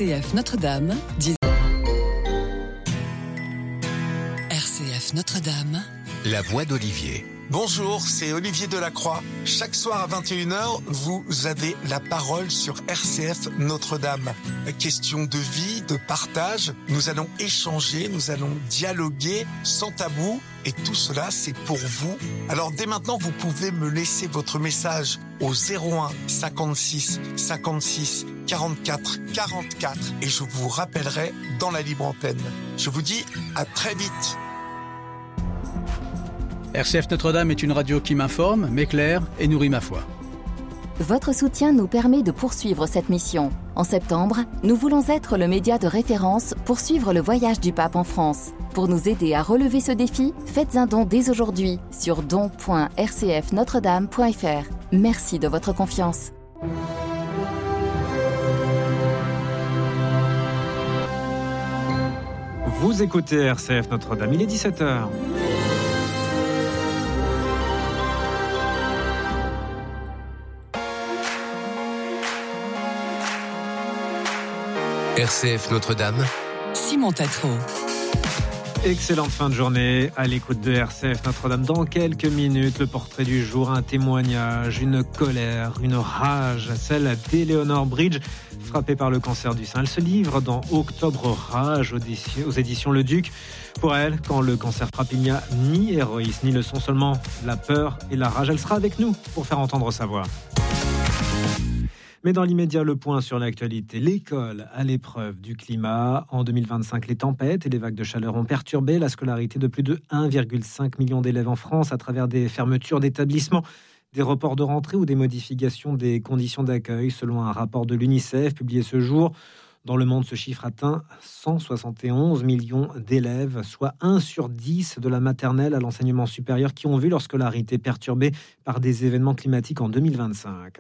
RCF Notre-Dame, RCF Notre-Dame, la voix d'Olivier. Bonjour, c'est Olivier Delacroix. Chaque soir à 21h, vous avez la parole sur RCF Notre-Dame. Question de vie, de partage. Nous allons échanger, nous allons dialoguer sans tabou. Et tout cela, c'est pour vous. Alors dès maintenant, vous pouvez me laisser votre message au 01 56 56 44 44 et je vous rappellerai dans la libre antenne. Je vous dis à très vite. RCF Notre-Dame est une radio qui m'informe, m'éclaire et nourrit ma foi. Votre soutien nous permet de poursuivre cette mission. En septembre, nous voulons être le média de référence pour suivre le voyage du pape en France. Pour nous aider à relever ce défi, faites un don dès aujourd'hui sur don.rcfnotredame.fr. Merci de votre confiance. Vous écoutez RCF Notre-Dame, il est 17h. RCF Notre-Dame, Simon Tatro. Excellente fin de journée à l'écoute de RCF Notre-Dame. Dans quelques minutes, le portrait du jour, un témoignage, une colère, une rage, celle d'Éléonore Bridge, frappée par le cancer du sein. Elle se livre dans Octobre Rage aux éditions Le Duc. Pour elle, quand le cancer frappe, il n'y a ni héroïsme ni leçon, seulement la peur et la rage. Elle sera avec nous pour faire entendre sa voix. Mais dans l'immédiat, le point sur l'actualité. L'école à l'épreuve du climat. En 2025, les tempêtes et les vagues de chaleur ont perturbé la scolarité de plus de 1,5 million d'élèves en France à travers des fermetures d'établissements, des reports de rentrée ou des modifications des conditions d'accueil. Selon un rapport de l'UNICEF publié ce jour, dans le monde, ce chiffre atteint 171 millions d'élèves, soit 1 sur 10 de la maternelle à l'enseignement supérieur qui ont vu leur scolarité perturbée par des événements climatiques en 2025.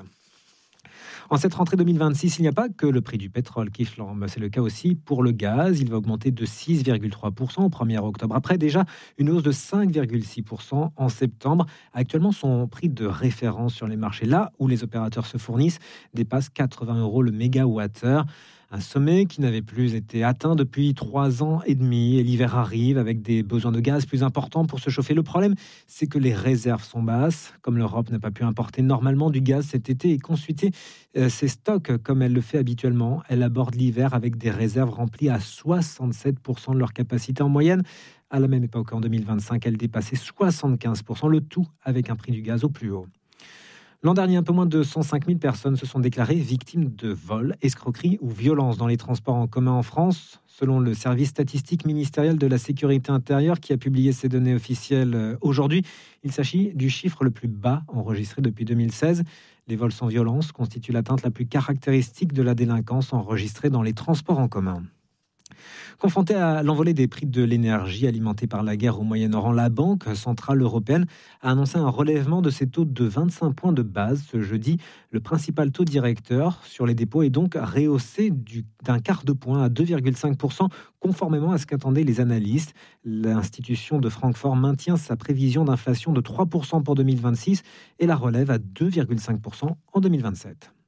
En cette rentrée 2026, il n'y a pas que le prix du pétrole qui flambe. C'est le cas aussi pour le gaz. Il va augmenter de 6,3% au 1er octobre. Après déjà une hausse de 5,6% en septembre. Actuellement, son prix de référence sur les marchés, là où les opérateurs se fournissent, dépasse 80 € le mégawattheure. Un sommet qui n'avait plus été atteint depuis 3 ans et demi. Et l'hiver arrive avec des besoins de gaz plus importants pour se chauffer. Le problème, c'est que les réserves sont basses. Comme l'Europe n'a pas pu importer normalement du gaz cet été et consulter ses stocks comme elle le fait habituellement, elle aborde l'hiver avec des réserves remplies à 67% de leur capacité en moyenne. À la même époque, en 2025, elle dépassait 75%, le tout avec un prix du gaz au plus haut. L'an dernier, un peu moins de 105 000 personnes se sont déclarées victimes de vols, escroqueries ou violences dans les transports en commun en France. Selon le service statistique ministériel de la sécurité intérieure qui a publié ces données officielles aujourd'hui, il s'agit du chiffre le plus bas enregistré depuis 2016. Les vols sans violence constituent l'atteinte la plus caractéristique de la délinquance enregistrée dans les transports en commun. Confrontée à l'envolée des prix de l'énergie alimentée par la guerre au Moyen-Orient, la Banque centrale européenne a annoncé un relèvement de ses taux de 25 points de base ce jeudi. Le principal taux directeur sur les dépôts est donc rehaussé d'un quart de point à 2,5%, conformément à ce qu'attendaient les analystes. L'institution de Francfort maintient sa prévision d'inflation de 3% pour 2026 et la relève à 2,5% en 2027.